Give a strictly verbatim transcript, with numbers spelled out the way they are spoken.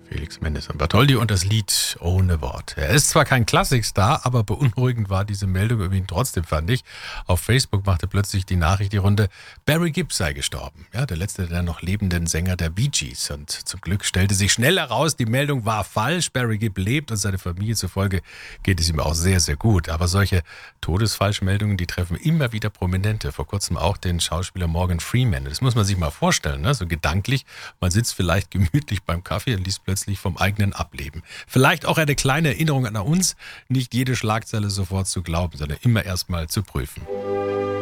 Felix Mendelssohn Bartholdy und das Lied Ohne Wort. Er ist zwar kein Klassikstar, aber beunruhigend war diese Meldung über ihn trotzdem, fand ich. Auf Facebook machte plötzlich die Nachricht die Runde, Barry Gibb sei gestorben. Ja, der letzte der noch lebenden Sänger der Bee Gees. Und zum Glück stellte sich schnell heraus, die Meldung war falsch. Barry Gibb lebt und seine Familie zufolge geht es ihm auch sehr, sehr gut. Aber solche Todesfalschmeldungen, die treffen immer wieder Prominente. Vor kurzem auch den Schauspieler Morgan Freeman. Das muss man sich mal vorstellen, ne? So gedanklich. Man sitzt vielleicht gemütlich beim Kaffee und liest plötzlich vom eigenen Ableben. Vielleicht auch eine kleine Erinnerung an uns, nicht jede Schlagzeile sofort zu glauben, sondern immer erst mal zu prüfen.